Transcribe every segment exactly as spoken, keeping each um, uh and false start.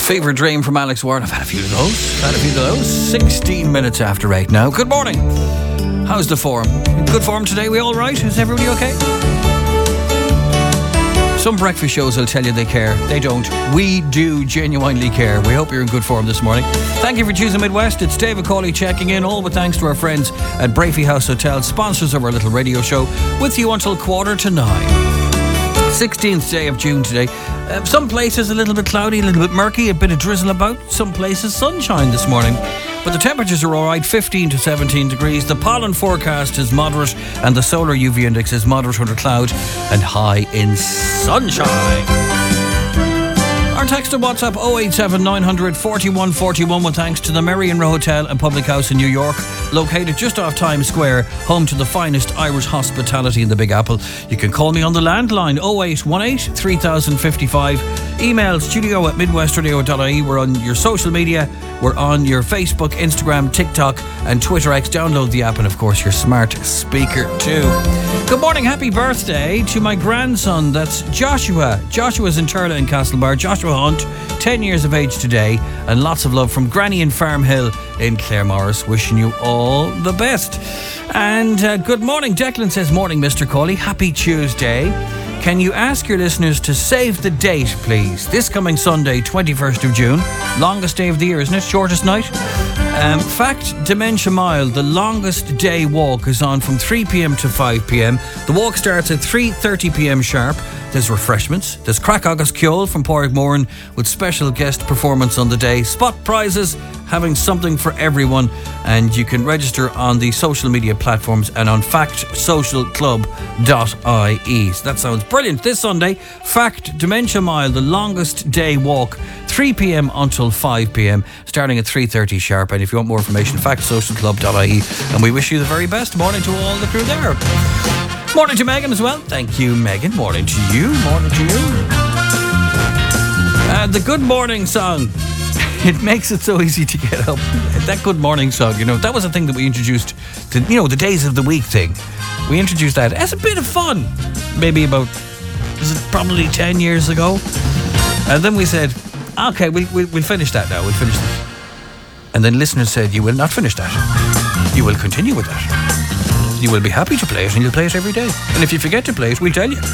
Fever Dream from Alex Warren. I've had a few of those. Had a few of those. sixteen minutes after eight now. Good morning. How's the form? Good form today? We all right? Is everybody okay? Some breakfast shows will tell you they care. They don't. We do genuinely care. We hope you're in good form this morning. Thank you for choosing Midwest. It's David Cawley checking in. All with thanks to our friends at Brafey House Hotel, sponsors of our little radio show, with you until quarter to nine. sixteenth day of June today. Uh, some places a little bit cloudy, a little bit murky, a bit of drizzle about. Some places sunshine this morning. But the temperatures are alright, fifteen to seventeen degrees. The pollen forecast is moderate and the solar U V index is moderate under cloud and high in sunshine. Our text and WhatsApp oh eight seven nine hundred forty-one forty-one with thanks to the Merrion Row Hotel and Public House in New York, located just off Times Square, home to the finest Irish hospitality in the Big Apple. You can call me on the landline oh eight one eight three thousand fifty-five. Email studio at midwestradio dot I E. We're on your social media. We're on your Facebook, Instagram, TikTok and Twitter X. Download the app and of course your smart speaker too. Good morning, happy birthday to my grandson. That's Joshua. Joshua's in Turla in Castlebar. Joshua Hunt, ten years of age today, and lots of love from Granny in Farm Hill in Claremorris. Wishing you all the best. And uh, good morning. Declan says, morning, Mister Cawley. Happy Tuesday. Can you ask your listeners to save the date, please? This coming Sunday, twenty-first of June. Longest day of the year, isn't it? Shortest night. Um, fact, Dementia Mile, the longest day walk, is on from three p.m. to five p.m. The walk starts at three thirty p.m. sharp. There's refreshments. There's Crack August Kjol from Porrickmorn with special guest performance on the day. Spot prizes, having something for everyone. And you can register on the social media platforms and on fact social club dot I E. So that sounds brilliant. This Sunday, Fact Dementia Mile, the longest day walk, three p.m. until five p.m. starting at three thirty sharp. And if you want more information, fact social club dot I E. And we wish you the very best. Morning to all the crew there. Morning to Megan as well. Thank you, Megan. Morning to you. Morning to you. Uh, the Good Morning song. It makes it so easy to get up. That Good Morning song, you know, that was a thing that we introduced to, you know, the Days of the Week thing. We introduced that as a bit of fun. Maybe about, was it probably ten years ago? And then we said, okay, we, we, we'll finish that now. We'll finish that. And then listeners said, you will not finish that. You will continue with that. You will be happy to play it and you'll play it every day. And if you forget to play it, we'll tell you.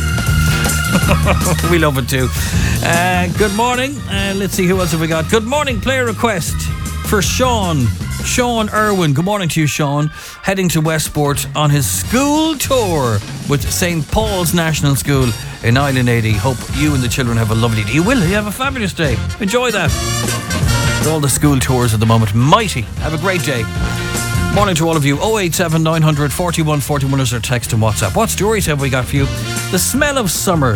We love it too. Uh, good morning. Uh, let's see, who else have we got? Good morning, player request for Sean. Sean Irwin. Good morning to you, Sean. Heading to Westport on his school tour with Saint Paul's National School in Island eighty. Hope you and the children have a lovely day. You will. You have a fabulous day. Enjoy that. With all the school tours at the moment. Mighty. Have a great day. Morning to all of you. oh eight seven nine hundred forty-one forty-one is our text and WhatsApp. What stories have we got for you? The smell of summer.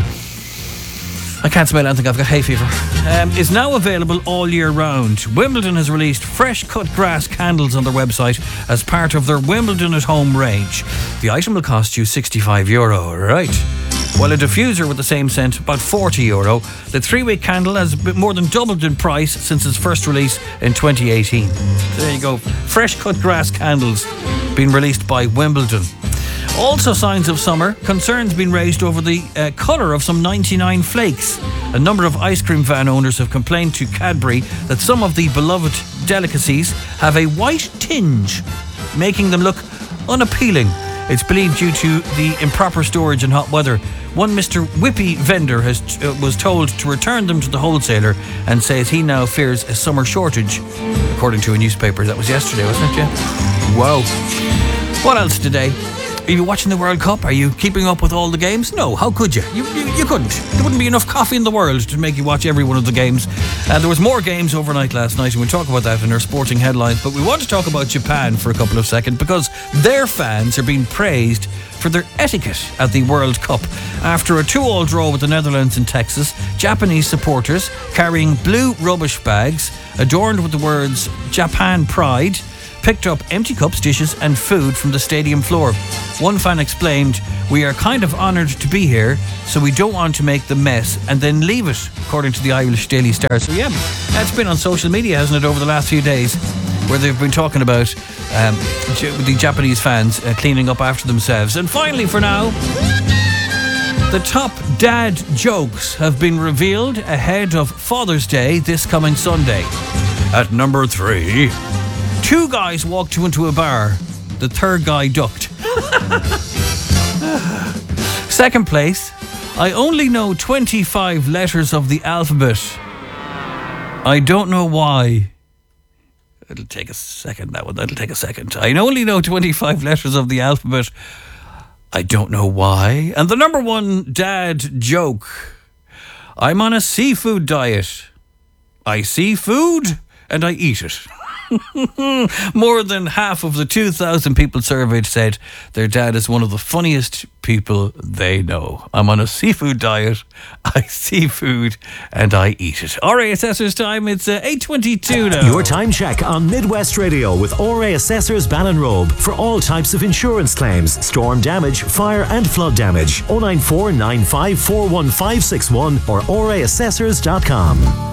I can't smell anything, I've got hay fever. Um, is now available all year round. Wimbledon has released fresh cut grass candles on their website as part of their Wimbledon at Home range. The item will cost you sixty-five euro, right? While a diffuser with the same scent, about forty euro. The three-wick candle has been more than doubled in price since its first release in twenty eighteen. So there you go. Fresh cut grass candles being released by Wimbledon. Also signs of summer, concerns being raised over the uh, colour of some ninety-nine flakes. A number of ice cream van owners have complained to Cadbury that some of the beloved delicacies have a white tinge, making them look unappealing. It's believed due to the improper storage in hot weather. One Mister Whippy vendor has uh, was told to return them to the wholesaler and says he now fears a summer shortage, according to a newspaper. That was yesterday, wasn't it, yeah? Wow. What else today? Are you watching the World Cup? Are you keeping up with all the games? No, how could you? You, you, you couldn't. There wouldn't be enough coffee in the world to make you watch every one of the games. Uh, there was more games overnight last night, and we'll talk about that in our sporting headlines. But we want to talk about Japan for a couple of seconds because their fans are being praised for their etiquette at the World Cup. After a two-all draw with the Netherlands and Texas, Japanese supporters carrying blue rubbish bags adorned with the words Japan Pride picked up empty cups, dishes and food from the stadium floor. One fan explained, "We are kind of honoured to be here, so we don't want to make the mess and then leave it," according to the Irish Daily Star. So yeah, that's been on social media, hasn't it, over the last few days, where they've been talking about um, the Japanese fans uh, cleaning up after themselves. And finally, for now, The top dad jokes have been revealed ahead of Father's Day this coming Sunday. At number three, two guys walked into a bar. The third guy ducked. Second place, I only know twenty-five letters of the alphabet. I don't know why. It'll take a second, that one. That'll take a second. I only know twenty-five letters of the alphabet. I don't know why. And the number one dad joke. I'm on a seafood diet. I see food and I eat it. More than half of the two thousand people surveyed said their dad is one of the funniest people they know. I'm on a seafood diet. I see food and I eat it. R A Assessors time. It's uh, eight twenty-two now. Your time check on Midwest Radio with R A Assessors Ballinrobe for all types of insurance claims, storm damage, fire and flood damage. oh nine four nine five four one five six one or R A assessors dot com.